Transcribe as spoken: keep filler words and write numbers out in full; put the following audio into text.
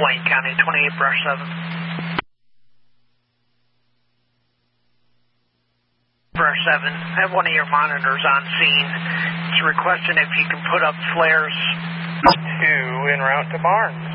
Wayne County, twenty-eight brush seven. Brush seven, I have one of your monitors on scene. It's requesting if you can put up flares. Two en route to Barnes.